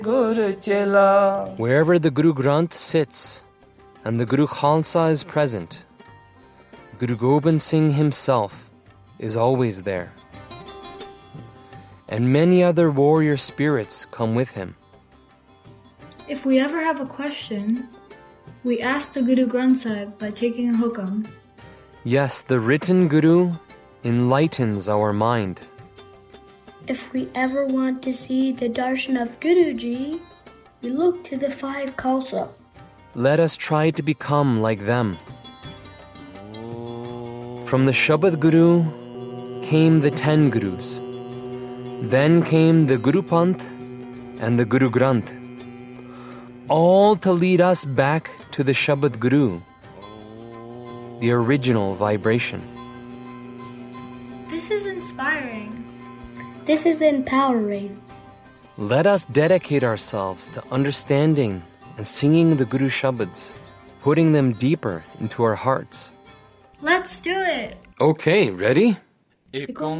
Wherever the Guru Granth sits and the Guru Khalsa is present, Guru Gobind Singh himself is always there. And many other warrior spirits come with him. If we ever have a question, we ask the Guru Granth Sahib by taking a hukam. Yes, the written Guru enlightens our mind. If we ever want to see the darshan of Guruji, we look to the 5 Khalsa. Let us try to become like them. From the Shabad Guru came the 10 Gurus. Then came the Guru Panth and the Guru Granth, all to lead us back to the Shabad Guru, the original vibration. This is inspiring. This is empowering. Let us dedicate ourselves to understanding and singing the Guru Shabads, putting them deeper into our hearts. Let's do it! Okay, ready?